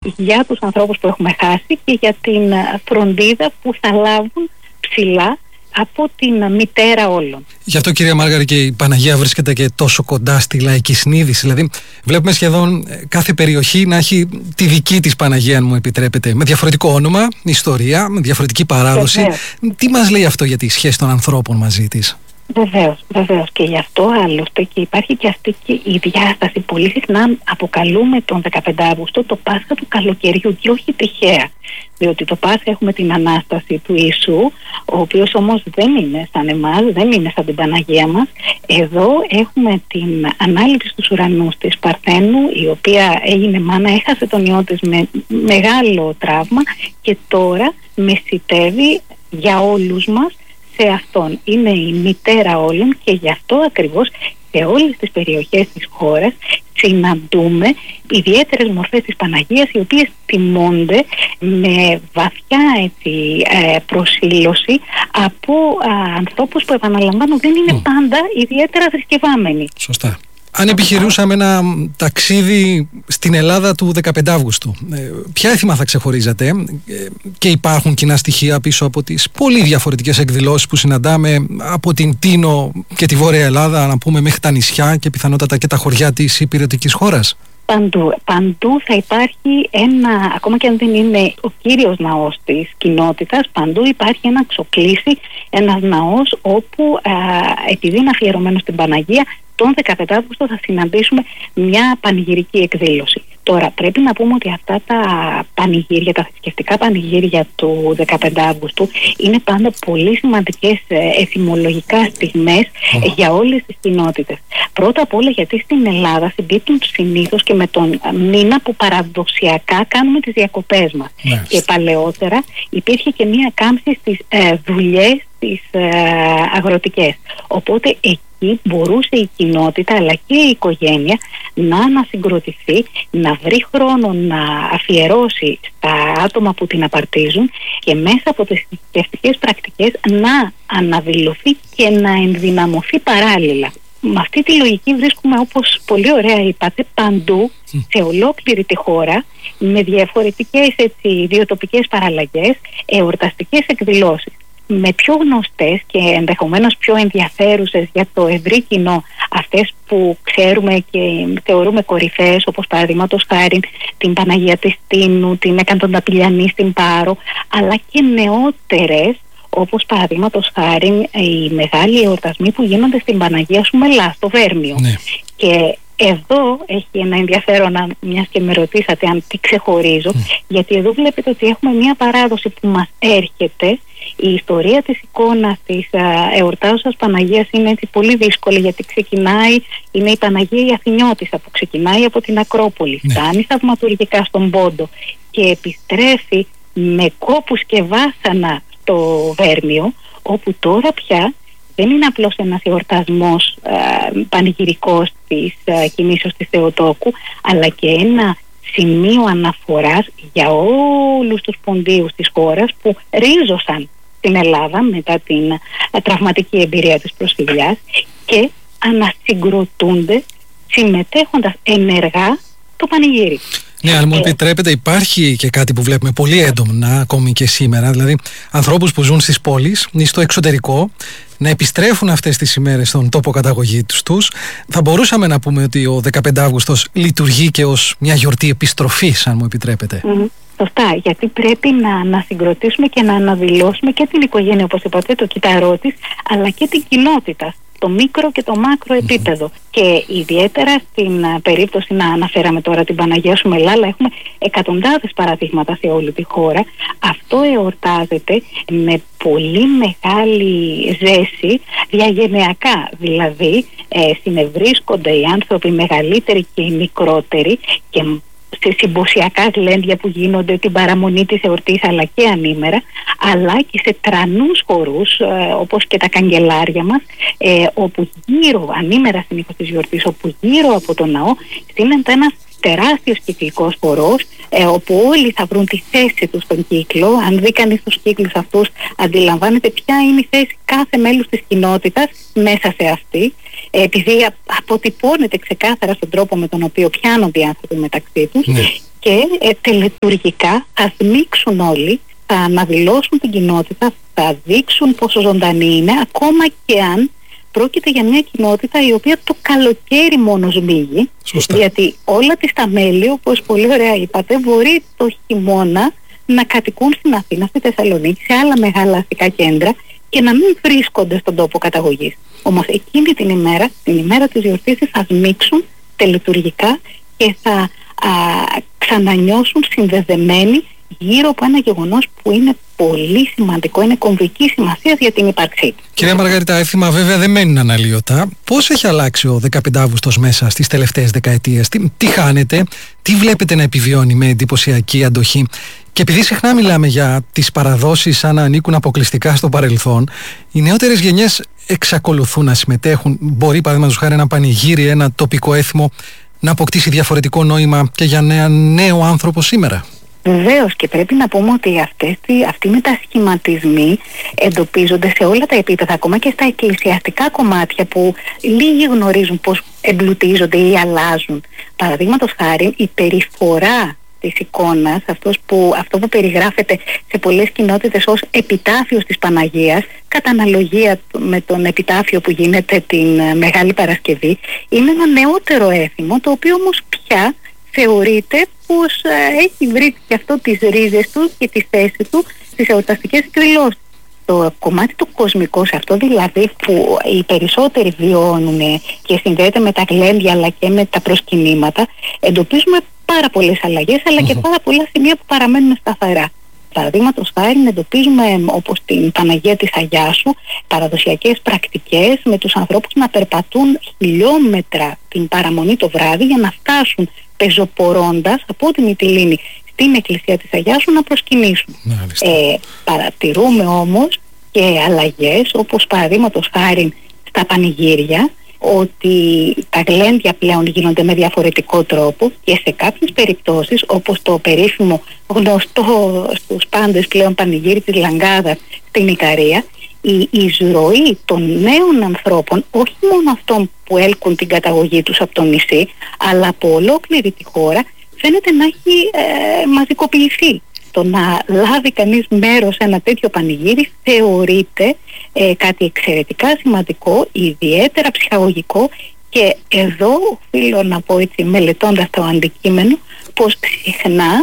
για τους ανθρώπους που έχουμε χάσει και για την φροντίδα που θα λάβουν ψηλά από την μητέρα όλων. Γι' αυτό, κυρία Μάργαρη, και η Παναγία βρίσκεται και τόσο κοντά στη λαϊκή συνείδηση. Δηλαδή, βλέπουμε σχεδόν κάθε περιοχή να έχει τη δική της Παναγία, αν μου επιτρέπετε, με διαφορετικό όνομα, ιστορία, με διαφορετική παράδοση. Τι μας λέει αυτό για τη σχέση των ανθρώπων μαζί της? Βεβαίως. Και γι' αυτό άλλωστε και υπάρχει και αυτή και η διάσταση. Πολύ συχνά αποκαλούμε τον 15 Αύγουστο το Πάσχα του καλοκαιριού και όχι τυχαία. Διότι το Πάσχα έχουμε την Ανάσταση του Ιησού, ο οποίος όμως δεν είναι σαν εμάς, δεν είναι σαν την Παναγία μας. Εδώ έχουμε την ανάληψη στους ουρανούς της Παρθένου, η οποία έγινε μάνα, έχασε τον ιό της με μεγάλο τραύμα και τώρα μεσιτεύει για όλους μας σε αυτόν. Είναι η μητέρα όλων και γι' αυτό ακριβώς σε όλες τις περιοχές της χώρας συναντούμε ιδιαίτερες μορφές της Παναγίας, οι οποίες τιμώνται με βαθιά προσήλωση από ανθρώπους που, επαναλαμβάνω, δεν είναι πάντα ιδιαίτερα θρησκευάμενοι. Σωστά. Αν επιχειρούσαμε ένα ταξίδι στην Ελλάδα του 15 Αύγουστου, ποια έθιμα θα ξεχωρίζατε? Και υπάρχουν κοινά στοιχεία πίσω από τις πολύ διαφορετικές εκδηλώσεις που συναντάμε από την Τίνο και τη Βόρεια Ελλάδα, να πούμε, μέχρι τα νησιά και πιθανότατα και τα χωριά της υπηρετικής χώρας? Παντού θα υπάρχει ένα, ακόμα και αν δεν είναι ο κύριος ναός της κοινότητας, παντού υπάρχει ένα ξοκλήσι, ένας ναός όπου επειδή είναι αφιερωμένο στην Παναγία, τον 15 Αύγουστο θα συναντήσουμε μια πανηγυρική εκδήλωση. Τώρα πρέπει να πούμε ότι αυτά τα πανηγύρια, τα θρησκευτικά πανηγύρια του 15 Αύγουστου είναι πάντα πολύ σημαντικές εθιμολογικά στιγμές για όλες τις κοινότητες. Πρώτα απ' όλα γιατί στην Ελλάδα συμπίπτουν συνήθως και με τον μήνα που παραδοσιακά κάνουμε τις διακοπές μας. Και παλαιότερα υπήρχε και μία κάμψη στις δουλειές τις αγροτικές. Οπότε εκεί μπορούσε η κοινότητα αλλά και η οικογένεια να ανασυγκροτηθεί, να βρει χρόνο να αφιερώσει στα άτομα που την απαρτίζουν και μέσα από τις θρησκευτικές πρακτικές να αναδηλωθεί και να ενδυναμωθεί παράλληλα. Με αυτή τη λογική βρίσκουμε, όπως πολύ ωραία είπατε, παντού σε ολόκληρη τη χώρα, με διαφορετικές ιδιοτοπικές παραλλαγές, εορταστικές εκδηλώσεις. Με πιο γνωστές και ενδεχομένως πιο ενδιαφέρουσες για το ευρύ κοινό, αυτές που ξέρουμε και θεωρούμε κορυφαίες, όπως παραδείγματος χάρη την Παναγία της Τίνου, την Εκατονταπηλιανή στην Πάρο, αλλά και νεότερες, όπως παραδείγματος χάρη οι μεγάλοι εορτασμοί που γίνονται στην Παναγία Σουμελά, στο Βέρμιο. Και εδώ έχει ένα ενδιαφέρον, μιας και με ρωτήσατε αν τι ξεχωρίζω, γιατί εδώ βλέπετε ότι έχουμε μια παράδοση που μας έρχεται. Η ιστορία της εικόνας της εορτάζουσας Παναγίας είναι έτσι πολύ δύσκολη, γιατί είναι η Παναγία η Αθηνιώτισσα που ξεκινάει από την Ακρόπολη, φτάνει θαυματουργικά στον Πόντο και επιστρέφει με κόπους και βάσανα στο Βέρμιο, όπου τώρα πια δεν είναι απλώς ένας εορτασμός πανηγυρικός της κινήσεως της Θεοτόκου, αλλά και ένα σημείο αναφοράς για όλους τους ποντίους της χώρας που ρίζωσαν στην Ελλάδα μετά την τραυματική εμπειρία της προσφυγιάς και ανασυγκροτούνται συμμετέχοντας ενεργά το πανηγύρι. Ναι, αν μου επιτρέπετε, υπάρχει και κάτι που βλέπουμε πολύ έντονα ακόμη και σήμερα, δηλαδή ανθρώπους που ζουν στις πόλεις ή στο εξωτερικό να επιστρέφουν αυτές τις ημέρες στον τόπο καταγωγής τους. Θα μπορούσαμε να πούμε ότι ο 15 Αύγουστος λειτουργεί και ως μια γιορτή επιστροφής, αν μου επιτρέπετε. Σωστά, γιατί πρέπει να συγκροτήσουμε και να αναδηλώσουμε και την οικογένεια, όπως είπατε, το κυταρό της, αλλά και την κοινότητα, το μικρό και το μάκρο επίπεδο. Και ιδιαίτερα στην περίπτωση, να αναφέραμε τώρα την Παναγία Σουμελά, αλλά έχουμε εκατοντάδες παραδείγματα σε όλη τη χώρα. Αυτό εορτάζεται με πολύ μεγάλη ζέση διαγενειακά, δηλαδή συνευρίσκονται οι άνθρωποι μεγαλύτεροι και οι μικρότεροι και σε συμποσιακά γλέντια που γίνονται την παραμονή της εορτής αλλά και ανήμερα, αλλά και σε τρανούς χορούς όπως και τα καγκελάρια μας, όπου γύρω, ανήμερα συνήθως της γιορτής, όπου γύρω από το ναό στείνεται ένας τεράστιος κυκλικός χορός, όπου όλοι θα βρουν τη θέση τους στον κύκλο. Αν δει κανείς τους κύκλους αυτούς, αντιλαμβάνεται ποια είναι η θέση κάθε μέλους της κοινότητας μέσα σε αυτή, επειδή αποτυπώνεται ξεκάθαρα στον τρόπο με τον οποίο πιάνονται οι άνθρωποι μεταξύ τους. και τελετουργικά θα σμίξουν όλοι, θα αναδηλώσουν την κοινότητα, θα δείξουν πόσο ζωντανή είναι, ακόμα και αν πρόκειται για μια κοινότητα η οποία το καλοκαίρι μόνο σμίγει. Σωστά. Γιατί όλα τα μέλη, όπως πολύ ωραία είπατε, μπορεί το χειμώνα να κατοικούν στην Αθήνα, στη Θεσσαλονίκη, σε άλλα μεγάλα αστικά κέντρα και να μην βρίσκονται στον τόπο καταγωγής. Όμως εκείνη την ημέρα της γιορτής, θα σμίξουν τελετουργικά και θα ξανανιώσουν συνδεδεμένοι γύρω από ένα γεγονός που είναι πολύ σημαντικό, είναι κομβική σημασία για την ύπαρξή του. Κυρία Μαργαρίτα, έθιμα βέβαια δεν μένουν αναλύωτα. Πώς έχει αλλάξει ο 15 Αύγουστος μέσα στις τελευταίες δεκαετίες, τι χάνετε, τι βλέπετε να επιβιώνει με εντυπωσιακή αντοχή? Και επειδή συχνά μιλάμε για τις παραδόσεις σαν να ανήκουν αποκλειστικά στο παρελθόν, οι νεότερες γενιές εξακολουθούν να συμμετέχουν. Μπορεί, παραδείγματος χάρη, ένα πανηγύρι, ένα τοπικό έθιμο να αποκτήσει διαφορετικό νόημα και για ένα νέο άνθρωπο σήμερα? Βεβαίως, και πρέπει να πούμε ότι αυτοί οι μετασχηματισμοί εντοπίζονται σε όλα τα επίπεδα, ακόμα και στα εκκλησιαστικά κομμάτια που λίγοι γνωρίζουν πώς εμπλουτίζονται ή αλλάζουν. Παραδείγματος χάρη, η περιφορά της εικόνας, αυτό που περιγράφεται σε πολλές κοινότητες ως επιτάφιος της Παναγίας, κατά αναλογία με τον επιτάφιο που γίνεται την Μεγάλη Παρασκευή, είναι ένα νεότερο έθιμο, το οποίο όμως πια θεωρείται πως έχει βρει και αυτό τις ρίζες του και τη θέση του στις εορταστικές εκδηλώσεις. Το κομμάτι το κοσμικό, σε αυτό δηλαδή που οι περισσότεροι βιώνουν και συνδέεται με τα γλέντια αλλά και με τα προσκυνήματα, εντοπίζουμε πάρα πολλές αλλαγές, αλλά και πάρα πολλά σημεία που παραμένουν σταθερά. Παραδείγματος χάρη, εντοπίζουμε, όπως την Παναγία της Αγιάσου, παραδοσιακές πρακτικές με τους ανθρώπους να περπατούν χιλιόμετρα την παραμονή το βράδυ για να φτάσουν πεζοπορώντας από τη Μυτιλήνη στην Εκκλησία της Αγιάσου να προσκυνήσουν. Παρατηρούμε όμως και αλλαγές, όπως παραδείγματος χάρη στα πανηγύρια, ότι τα γλέντια πλέον γίνονται με διαφορετικό τρόπο και σε κάποιες περιπτώσεις, όπως το περίφημο γνωστό στους πάντες πλέον πανηγύρι της Λαγκάδας στην Ικαρία, η εισρωή των νέων ανθρώπων, όχι μόνο αυτών που έλκουν την καταγωγή τους από το νησί, αλλά από ολόκληρη τη χώρα, φαίνεται να έχει μαζικοποιηθεί. Το να λάβει κανείς μέρος σε ένα τέτοιο πανηγύρι θεωρείται κάτι εξαιρετικά σημαντικό, ιδιαίτερα ψυχαγωγικό, και εδώ οφείλω να πω, έτσι μελετώντας το αντικείμενο, πως συχνά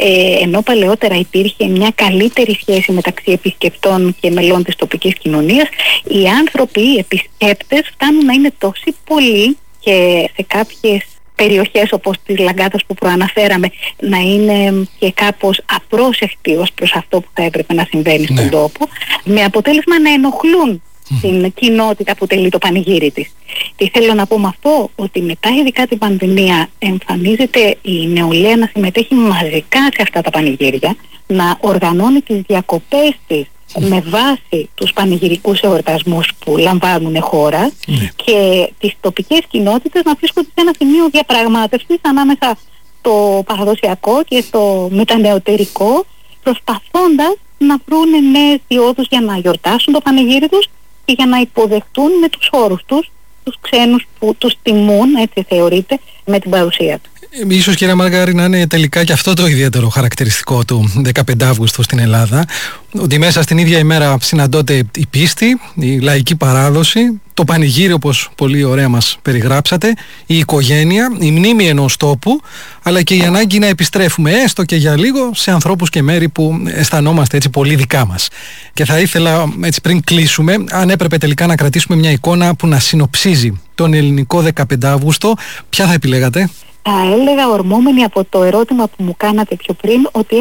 ενώ παλαιότερα υπήρχε μια καλύτερη σχέση μεταξύ επισκεπτών και μελών της τοπικής κοινωνίας, οι άνθρωποι, οι επισκέπτες φτάνουν να είναι τόσοι πολλοί και σε κάποιες περιοχές όπως της Λαγκάδας που προαναφέραμε να είναι και κάπως απρόσεκτοι ως προς αυτό που θα έπρεπε να συμβαίνει στον τόπο, με αποτέλεσμα να ενοχλούν την κοινότητα που τελεί το πανηγύρι της. Τι θέλω να πω με αυτό? Ότι μετά, ειδικά την πανδημία, εμφανίζεται η νεολαία να συμμετέχει μαζικά σε αυτά τα πανηγύρια, να οργανώνει τις διακοπές της με βάση τους πανηγυρικούς εορτασμούς που λαμβάνουν χώρα και τις τοπικές κοινότητες να βρίσκονται σε ένα σημείο διαπραγμάτευσης ανάμεσα στο παραδοσιακό και στο μετανεωτερικό, προσπαθώντας να βρουν νέες διόδους για να γιορτάσουν το πανηγύρι τους και για να υποδεχτούν με τους όρους τους τους ξένους που τους τιμούν, έτσι θεωρείται, με την παρουσία του. Ίσως, κυρία Μαργαρή, να είναι τελικά και αυτό το ιδιαίτερο χαρακτηριστικό του 15 Αύγουστου στην Ελλάδα, ότι μέσα στην ίδια ημέρα συναντώνται η πίστη, η λαϊκή παράδοση, το πανηγύρι, όπως πολύ ωραία μας περιγράψατε, η οικογένεια, η μνήμη ενός τόπου, αλλά και η ανάγκη να επιστρέφουμε έστω και για λίγο σε ανθρώπους και μέρη που αισθανόμαστε έτσι πολύ δικά μας. Και θα ήθελα, έτσι πριν κλείσουμε, αν έπρεπε τελικά να κρατήσουμε μια εικόνα που να συνοψίζει τον ελληνικό 15 Αύγουστο, ποια θα επιλέγατε? Θα έλεγα, ορμόμενοι από το ερώτημα που μου κάνατε πιο πριν, ότι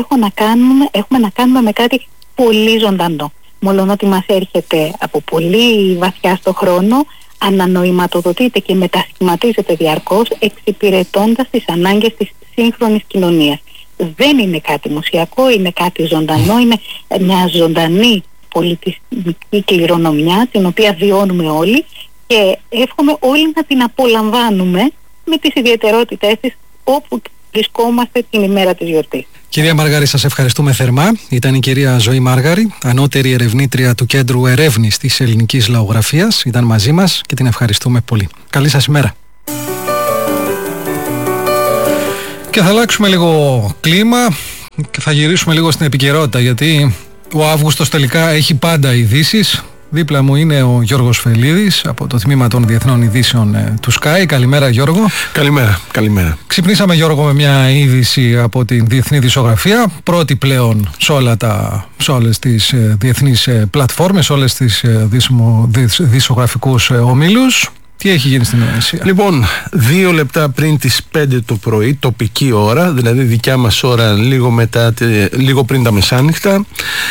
έχουμε να κάνουμε με κάτι πολύ ζωντανό. Μόλον ότι μας έρχεται από πολύ βαθιά στο χρόνο, ανανοηματοδοτείται και μετασχηματίζεται διαρκώς, εξυπηρετώντας τις ανάγκες της σύγχρονης κοινωνίας. Δεν είναι κάτι μουσιακό, είναι κάτι ζωντανό, είναι μια ζωντανή πολιτισμική κληρονομιά, την οποία βιώνουμε όλοι και εύχομαι όλοι να την απολαμβάνουμε με τις ιδιαιτερότητές της όπου βρισκόμαστε την ημέρα της γιορτής. Κυρία Μαργαρή, σας ευχαριστούμε θερμά. Ήταν η κυρία Ζωή Μάργαρη, ανώτερη ερευνήτρια του Κέντρου Ερεύνης της Ελληνικής Λαογραφίας. Ήταν μαζί μας και την ευχαριστούμε πολύ. Καλή σας ημέρα. Και θα αλλάξουμε λίγο κλίμα και θα γυρίσουμε λίγο στην επικαιρότητα, γιατί ο Αύγουστος τελικά έχει πάντα ειδήσεις. Δίπλα μου είναι ο Γιώργος Φελίδης από το τμήμα των Διεθνών Ειδήσεων του Sky. Καλημέρα, Γιώργο. Καλημέρα. Ξυπνήσαμε, Γιώργο, με μια είδηση από την διεθνή ειδησιογραφία. Πρώτη πλέον σε όλες τις διεθνείς πλατφόρμες, όλες τις ειδησιογραφικούς ομίλους. Τι έχει γίνει στην Ινδονησία? Λοιπόν, 2 λεπτά πριν τις 5 το πρωί, τοπική ώρα, δηλαδή δικιά μας ώρα, λίγο πριν τα μεσάνυχτα,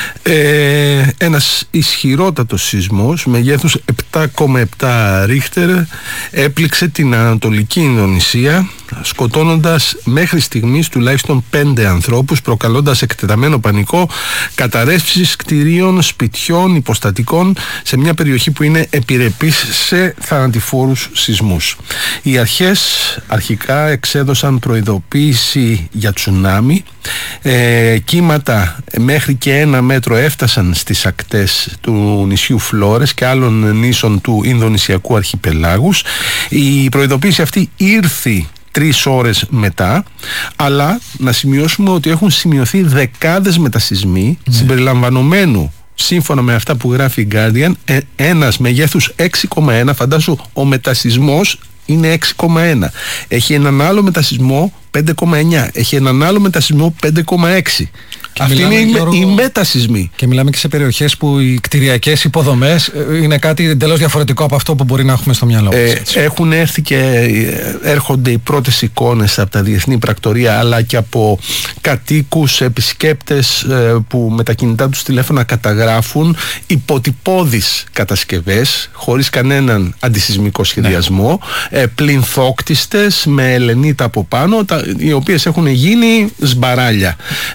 ένας ισχυρότατος σεισμός μεγέθους 7,7 ρίχτερ έπληξε την Ανατολική Ινδονησία, σκοτώνοντας μέχρι στιγμής τουλάχιστον 5 ανθρώπους, προκαλώντας εκτεταμένο πανικό, καταρρεύσεις κτηρίων, σπιτιών, υποστατικών σε μια περιοχή που είναι επιρρεπής σε θανατηφόρους σεισμούς. Οι αρχές αρχικά εξέδωσαν προειδοποίηση για τσουνάμι. Κύματα μέχρι και 1 μέτρο έφτασαν στις ακτές του νησιού Φλόρες και άλλων νήσων του Ινδονησιακού αρχιπελάγους. Η προειδοποίηση αυτή ήρθε 3 ώρες μετά, αλλά να σημειώσουμε ότι έχουν σημειωθεί δεκάδες μετασεισμοί, συμπεριλαμβανομένου, σύμφωνα με αυτά που γράφει η Guardian, ένας μεγέθους 6,1, φαντάσου ο μετασεισμός είναι 6,1. Έχει έναν άλλο μετασεισμό 5,9. Έχει έναν άλλο μετασεισμό 5,6. Αυτή είναι οι μετασεισμοί. Και μιλάμε και σε περιοχές που οι κτηριακές υποδομές είναι κάτι εντελώς διαφορετικό από αυτό που μπορεί να έχουμε στο μυαλό μας. Έχουν έρθει και έρχονται οι πρώτες εικόνες από τα διεθνή πρακτορία, αλλά και από κατοίκους, επισκέπτες που με τα κινητά τους τηλέφωνα καταγράφουν υποτυπώδεις κατασκευές χωρίς κανέναν αντισεισμικό σχεδιασμό, πλυνθόκτιστες με ελενίτα από πάνω, οι οποίες έχουν γίνει σμπαράλια.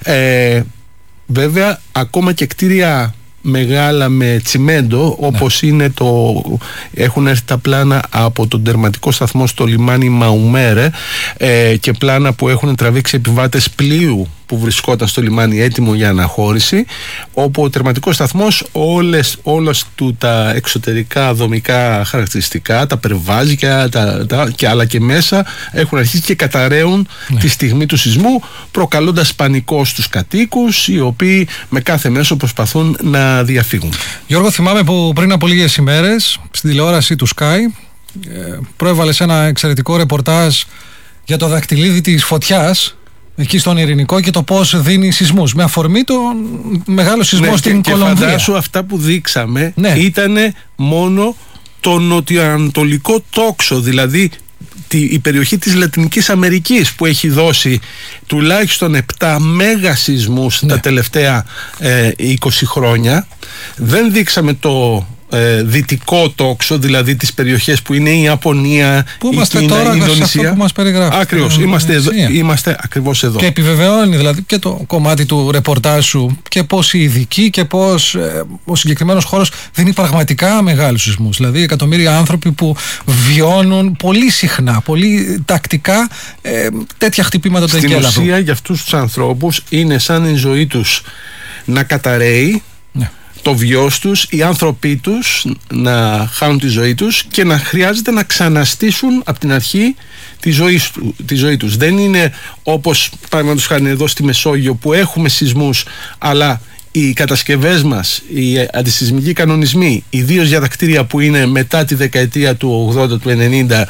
Βέβαια ακόμα και κτίρια μεγάλα με τσιμέντο, όπως είναι έχουν έρθει τα πλάνα από τον τερματικό σταθμό στο λιμάνι Μαουμέρε και πλάνα που έχουν τραβήξει επιβάτες πλοίου που βρισκόταν στο λιμάνι έτοιμο για αναχώρηση, όπου ο τερματικός σταθμός όλες του τα εξωτερικά δομικά χαρακτηριστικά, τα περβάζια και άλλα και μέσα έχουν αρχίσει και καταραίουν τη στιγμή του σεισμού, προκαλώντας πανικό στους κατοίκους, οι οποίοι με κάθε μέσο προσπαθούν να διαφύγουν. Γιώργο, θυμάμαι που πριν από λίγες ημέρες στην τηλεόραση του Sky προέβαλες ένα εξαιρετικό ρεπορτάζ για το δακτυλίδι της φωτιάς εκεί στον Ειρηνικό και το πώς δίνει σεισμούς, με αφορμή τον μεγάλο σεισμό στην Κολομβία. Και φαντάσου, αυτά που δείξαμε ήταν μόνο το νοτιοανατολικό τόξο, δηλαδή η περιοχή της Λατινικής Αμερικής, που έχει δώσει τουλάχιστον 7 μέγα σεισμούς τα τελευταία 20 χρόνια. Δεν δείξαμε το δυτικό τόξο, δηλαδή τις περιοχές που είναι η Ιαπωνία, η Κίνα, η Ινδονησία. Που μας περιγράφει. Ακριβώς, είμαστε ακριβώς εδώ. Και επιβεβαιώνει δηλαδή και το κομμάτι του ρεπορτάζ σου και πώς οι ειδικοί και πώς ο συγκεκριμένος χώρος δίνει πραγματικά μεγάλους σεισμούς. Δηλαδή εκατομμύρια άνθρωποι που βιώνουν πολύ συχνά, πολύ τακτικά τέτοια χτυπήματα του εγκέλαδου. Στην ουσία για αυτούς τους ανθρώπους είναι σαν η ζωή τους να καταραίει, το βιός τους, οι άνθρωποι τους να χάνουν τη ζωή τους και να χρειάζεται να ξαναστήσουν από την αρχή τη ζωή τους. Δεν είναι όπως παραδείγματος χάρη εδώ στη Μεσόγειο, που έχουμε σεισμούς, αλλά οι κατασκευές μας, οι αντισεισμικοί κανονισμοί, ιδίως για τα κτίρια που είναι μετά τη δεκαετία του 80, του 90,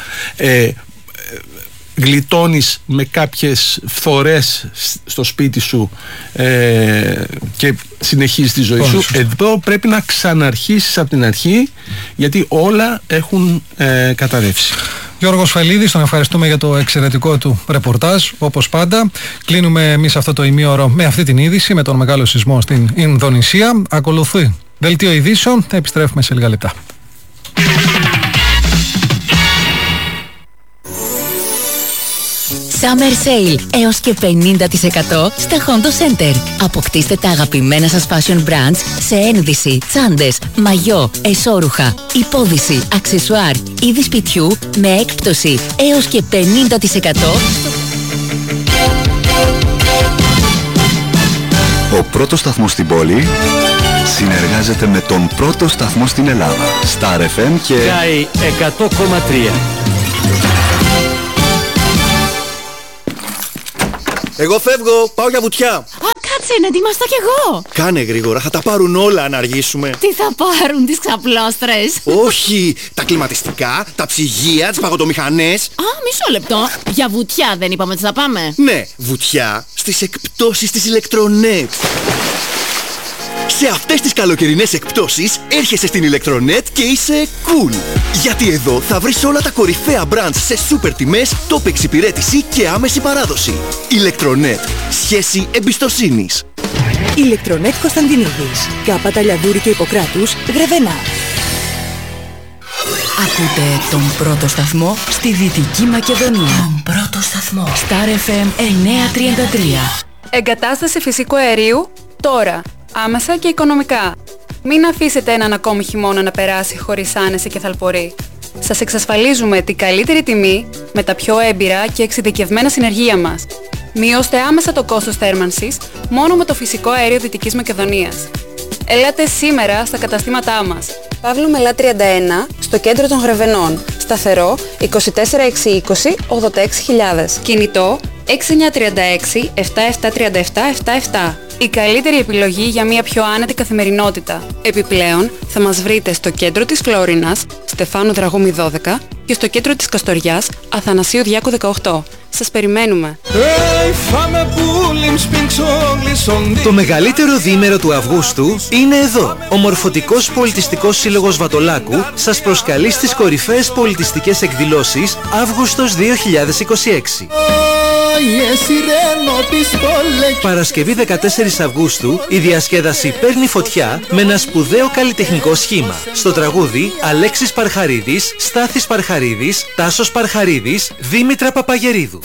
γλιτώνεις με κάποιες φθορές στο σπίτι σου και συνεχίζεις τη ζωή σου. Εδώ πρέπει να ξαναρχίσεις από την αρχή, γιατί όλα έχουν καταρρεύσει. Γιώργος Φελίδης, τον ευχαριστούμε για το εξαιρετικό του ρεπορτάζ, όπως πάντα. Κλείνουμε εμείς αυτό το ημίωρο με αυτή την είδηση, με τον μεγάλο σεισμό στην Ινδονησία. Ακολουθεί δελτίο ειδήσεων, θα επιστρέφουμε σε λίγα λεπτά. Summer Sale έως και 50% στα Hondo Center. Αποκτήστε τα αγαπημένα σας fashion brands σε ένδυση, τσάντες, μαγιό, εσώρουχα, υπόδυση, αξεσουάρ, είδη σπιτιού με έκπτωση έως και 50%. Ο πρώτος σταθμός στην πόλη συνεργάζεται με τον πρώτο σταθμό στην Ελλάδα, Star FM και Sky 100,3. Εγώ φεύγω, πάω για βουτιά. Κάτσε να ετοιμαστώ κι εγώ. Κάνε γρήγορα, θα τα πάρουν όλα αν αργήσουμε. Τι θα πάρουν, τις ξαπλώστρες? Όχι, τα κλιματιστικά, τα ψυγεία, τις παγωτομηχανές. Μισό λεπτό. Για βουτιά δεν είπαμε ότι θα πάμε? Ναι, βουτιά στις εκπτώσεις της Ηλεκτρονέτ. Σε αυτές τις καλοκαιρινές εκπτώσεις έρχεσαι στην Ηλεκτρονέτ και είσαι cool. Γιατί εδώ θα βρεις όλα τα κορυφαία brands σε σούπερ τιμές, top εξυπηρέτηση και άμεση παράδοση. Ηλεκτρονέτ. Σχέση εμπιστοσύνης. Ηλεκτρονέτ Κωνσταντινίδης. Κάπα Ταλιαδούρη και Ιπποκράτους, Γρεβενά. Ακούτε τον πρώτο σταθμό στη Δυτική Μακεδονία. Τον πρώτο σταθμό. Star FM 933. Εγκατάσταση φυσικού αερίου τώρα. Άμεσα και οικονομικά. Μην αφήσετε έναν ακόμη χειμώνα να περάσει χωρίς άνεση και θαλπορή. Σας εξασφαλίζουμε την καλύτερη τιμή με τα πιο έμπειρα και εξειδικευμένα συνεργεία μας. Μειώστε άμεσα το κόστος θέρμανσης μόνο με το φυσικό αέριο Δυτικής Μακεδονίας. Ελάτε σήμερα στα καταστήματά μας. Παύλου Μελά 31, στο κέντρο των Γρεβενών. Σταθερό 24620 86000. Κινητό 6936 7737 77. Η καλύτερη επιλογή για μια πιο άνετη καθημερινότητα. Επιπλέον, θα μας βρείτε στο κέντρο της Φλόρινας, Στεφάνου Δραγούμη 12 και στο κέντρο της Καστοριάς, Αθανασίου Διάκου 18. Σας περιμένουμε. Το μεγαλύτερο διήμερο του Αυγούστου είναι εδώ. Ο Μορφωτικός Πολιτιστικός Σύλλογος Βατολάκου σας προσκαλεί στις κορυφαίες πολιτιστικές εκδηλώσεις Αύγουστος 2026. Παρασκευή 14 Αυγούστου η διασκέδαση παίρνει φωτιά με ένα σπουδαίο καλλιτεχνικό σχήμα. Στο τραγούδι Αλέξης Παρχαρίδης, Στάθης Παρχαρίδης, Τάσος Παρχαρίδης, Δήμητρα Παπαγερίδου.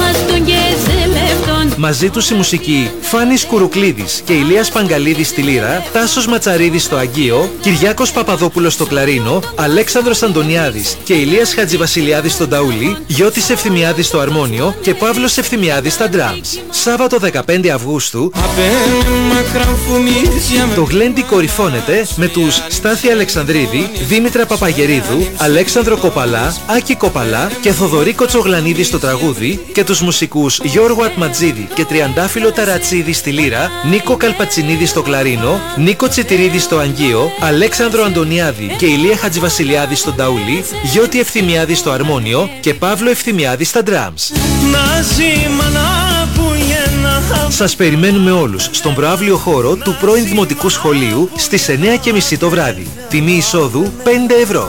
Μαζί τους η μουσική Φάνης Κουρουκλίδης και Ηλίας Παγκαλίδης στη λύρα, Τάσος Ματσαρίδης στο αγκείο, Κυριάκος Παπαδόπουλος στο κλαρίνο, Αλέξανδρος Αντωνιάδης και Ηλίας Χατζηβασιλιάδης στο ταούλι, Γιώτης Ευθυμιάδης στο αρμόνιο και Παύλος Ευθυμιάδης στα drums. Σάββατο 15 Αυγούστου το Γλέντι κορυφώνεται με τους Στάθη Αλεξανδρίδη, Δήμητρα Παπαγερίδου, Αλέξανδρο Κοπαλά, Άκη Κοπαλά και Θοδωρή Κοτσογλανίδη στο τραγούδι και τους μουσικούς Γιώργο Ατματζίδη και Τριαντάφυλλο Ταρατσίδη στη λύρα, Νίκο Καλπατσινίδη στο κλαρίνο, Νίκο Τσιτηρίδη στο αγκείο, Αλέξανδρο Αντωνιάδη και Ηλία Χατζηβασιλιάδη στο ταούλι, Γιώτη Ευθυμιάδη στο αρμόνιο και Παύλο Ευθυμιάδη στα drums. Σας περιμένουμε όλους στον προαύλιο χώρο του πρώην Δημοτικού Σχολείου στις 9:30 το βράδυ. Τιμή εισόδου 5 ευρώ.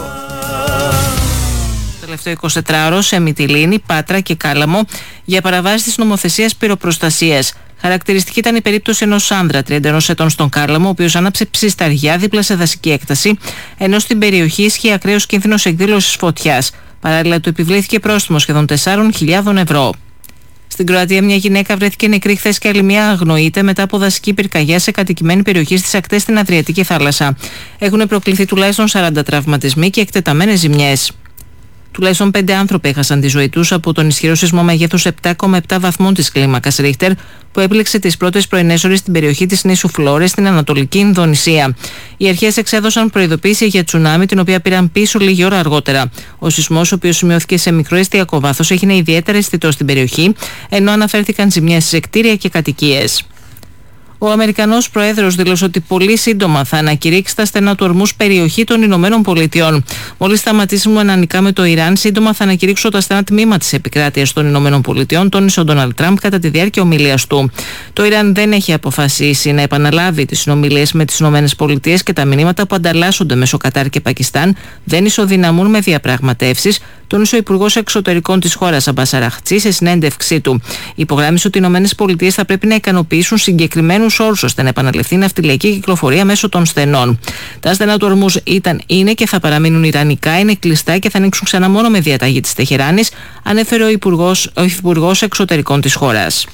Τελευταίο 24ωρο σε Μυτιλήνη, Πάτρα και Κάλαμο για παραβάσεις της νομοθεσίας πυροπροστασίας. Χαρακτηριστική ήταν η περίπτωση ενός άνδρα 31 ετών στον Κάλαμο, ο οποίος άναψε ψισταριά δίπλα σε δασική έκταση, ενώ στην περιοχή ισχύει ακραίος κίνδυνος εκδήλωσης φωτιάς. Παράλληλα, του επιβλήθηκε πρόστιμο σχεδόν 4.000 ευρώ. Στην Κροατία, μια γυναίκα βρέθηκε νεκρή χθες και άλλη μια αγνοείται μετά από δασική πυρκαγιά σε κατοικημένη περιοχή στις ακτές στην Αδριατική θάλασσα. Έχουν προκληθεί τουλάχιστον 40 τραυματισμοί και εκτεταμένες ζημιές. Τουλάχιστον 5 άνθρωποι έχασαν τη ζωή τους από τον ισχυρό σεισμό μεγέθους 7,7 βαθμών της κλίμακας Ρίχτερ που έπληξε τις πρώτες πρωινές ώρες στην περιοχή της νήσου Φλόρες στην Ανατολική Ινδονησία. Οι αρχές εξέδωσαν προειδοποίηση για τσουνάμι, την οποία πήραν πίσω λίγη ώρα αργότερα. Ο σεισμός, ο οποίος σημειώθηκε σε μικρό εστιακό βάθος, έγινε ιδιαίτερα αισθητός στην περιοχή, ενώ αναφέρθηκαν ζημιές σε κτίρια και κατοικίες. Ο Αμερικανός Πρόεδρος δήλωσε ότι πολύ σύντομα θα ανακηρύξει τα στενά του ορμούς περιοχή των Ηνωμένων Πολιτειών. Μόλις σταματήσουμε ανανικά με το Ιράν, σύντομα θα ανακηρύξω τα στενά τμήμα της επικράτειας των Ηνωμένων Πολιτειών, τόνισε ο Ντόναλντ Τραμπ κατά τη διάρκεια ομιλίας του. Το Ιράν δεν έχει αποφασίσει να επαναλάβει τις συνομιλίες με τις Ηνωμένες Πολιτείες και τα μηνύματα που ανταλλάσσονται μέσω Κατάρ και Πακιστάν δεν ισοδυναμούν με διαπραγματεύσεις, τόνισε ο Υπουργός Εξωτερικών της χώρας Αμπάς Αραχτσί σε συνέντευξή του. Υπογράμμισε ότι οι Ηνωμένες Πολιτείες θα πρέπει να ικανοποιήσουν συγκεκριμένους όρους ώστε να επαναληφθεί η ναυτιλιακή κυκλοφορία μέσω των στενών. Τα στενά του ορμούς είναι και θα παραμείνουν ιρανικά, είναι κλειστά και θα ανοίξουν ξανά μόνο με διαταγή της Τεχεράνης, ανέφερε ο Υπουργός Εξωτερικών της χώρας.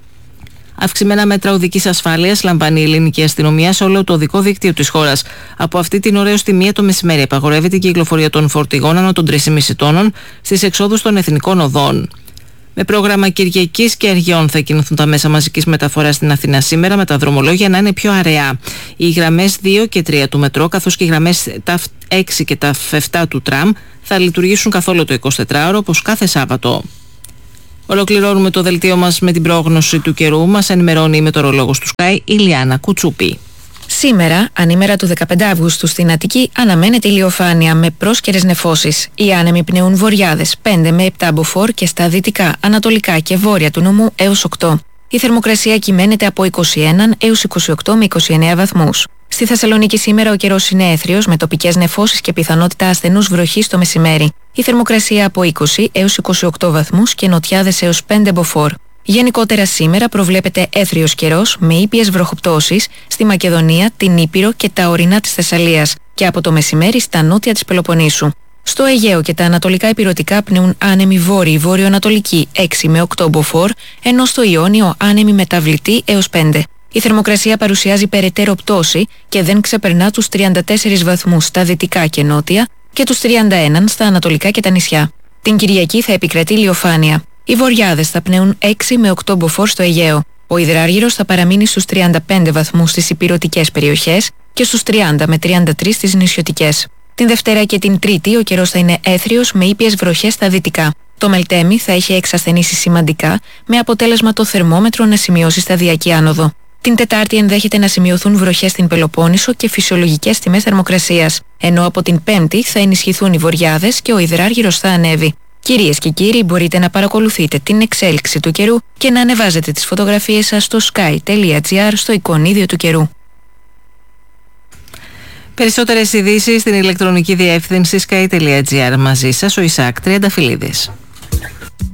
Αυξημένα μέτρα οδικής ασφάλειας λαμβάνει η ελληνική αστυνομία σε όλο το οδικό δίκτυο της χώρας. Από αυτή την ώρα έως τη 1 το μεσημέρι απαγορεύεται η κυκλοφορία των φορτηγών άνω των 3,5 τόνων στις εξόδους των εθνικών οδών. Με πρόγραμμα Κυριακής και Αργιών θα κινηθούν τα μέσα μαζικής μεταφοράς στην Αθήνα σήμερα, με τα δρομολόγια να είναι πιο αραιά. Οι γραμμές 2 και 3 του μετρό, καθώς και οι γραμμές ΤΑΦ 6 και ΤΑΦ 7 του τραμ θα λειτουργήσουν καθόλου το 24ωρο, όπως κάθε Σάββατο. Ολοκληρώνουμε το δελτίο μας με την πρόγνωση του καιρού. Μας ενημερώνει η μετεωρολόγος του Sky, η Λιάννα Κουτσούπη. Σήμερα, ανήμερα του 15 Αυγούστου στην Αττική, αναμένεται ηλιοφάνεια με πρόσκαιρες νεφώσεις. Οι άνεμοι πνέουν βορειάδες 5 με 7 μποφόρ και στα δυτικά, ανατολικά και βόρεια του νομού έως 8. Η θερμοκρασία κυμαίνεται από 21 έως 28 με 29 βαθμούς. Στη Θεσσαλονίκη σήμερα ο καιρός είναι έθριος με τοπικές νεφώσεις και πιθανότητα ασθενούς βροχής το μεσημέρι. Η θερμοκρασία από 20 έως 28 βαθμούς και νοτιάδες έως 5 μποφόρ. Γενικότερα σήμερα προβλέπεται έθριος καιρός με ήπιες βροχοπτώσεις στη Μακεδονία, την Ήπειρο και τα ορεινά της Θεσσαλίας και από το μεσημέρι στα νότια της Πελοποννήσου. Στο Αιγαίο και τα ανατολικά ηπειρωτικά πνέουν άνεμοι βόρειοι βορειοανατολικοί 6 με 8 μποφόρ, ενώ στο Ιόνιο άνεμοι μεταβλητοί έως 5. Η θερμοκρασία παρουσιάζει περαιτέρω πτώση και δεν ξεπερνά τους 34 βαθμούς στα δυτικά και νότια και τους 31 στα ανατολικά και τα νησιά. Την Κυριακή θα επικρατεί ηλιοφάνεια. Οι βορειάδες θα πνέουν 6 με 8 μποφόρ στο Αιγαίο. Ο υδράργυρος θα παραμείνει στους 35 βαθμούς στις ηπειρωτικές περιοχές και στους 30 με 33 στις νησιωτικές. Την Δευτέρα και την Τρίτη ο καιρός θα είναι έθριος με ήπιες βροχές στα δυτικά. Το Μελτέμι θα έχει εξασθενήσει σημαντικά, με αποτέλεσμα το θερμόμετρο να σημειώσει σταδιακή άνοδο. Την Τετάρτη ενδέχεται να σημειωθούν βροχές στην Πελοπόννησο και φυσιολογικές τιμές θερμοκρασίας, ενώ από την Πέμπτη θα ενισχυθούν οι βορειάδες και ο υδράργυρος θα ανέβει. Κυρίες και κύριοι, μπορείτε να παρακολουθείτε την εξέλιξη του καιρού και να ανεβάζετε τις φωτογραφίες σας στο sky.gr στο εικονίδιο του καιρού. Περισσότερες ειδήσεις στην ηλεκτρονική διεύθυνση sky.gr. Μαζί σας ο Ισαάκ Τριανταφυλλίδης.